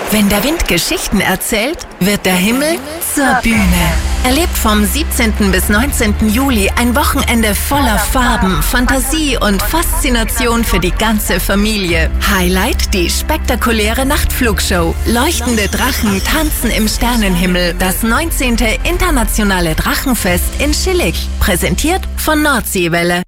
Wenn der Wind Geschichten erzählt, wird der Himmel zur Bühne. Erlebt vom 17. bis 19. Juli ein Wochenende voller Farben, Fantasie und Faszination für die ganze Familie. Highlight die spektakuläre Nachtflugshow. Leuchtende Drachen tanzen im Sternenhimmel. Das 19. Internationale Drachenfest in Schillig. Präsentiert von Nordseewelle.